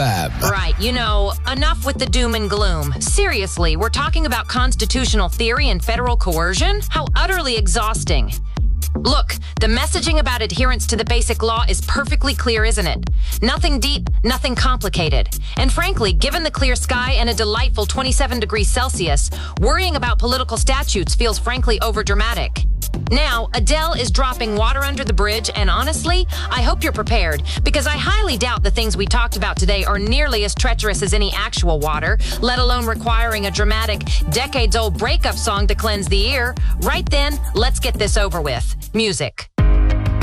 Lab. Right, enough with the doom and gloom. Seriously, we're talking about constitutional theory and federal coercion? How utterly exhausting. Look, the messaging about adherence to the basic law is perfectly clear, isn't it? Nothing deep, nothing complicated. And frankly, given the clear sky and a delightful 27 degrees Celsius, worrying about political statutes feels frankly overdramatic. Now, Adele is dropping water under the bridge, and honestly, I hope you're prepared, because I highly doubt the things we talked about today are nearly as treacherous as any actual water, let alone requiring a dramatic, decades-old breakup song to cleanse the ear. Right then, let's get this over with. Music.